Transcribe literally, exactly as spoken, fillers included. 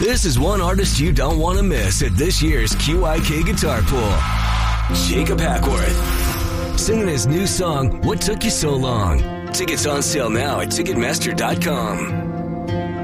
This is one artist you don't want to miss at this year's Q I K Guitar Pool. Jacob Hackworth, singing his new song, What Took You So Long? Tickets on sale now at Ticketmaster dot com.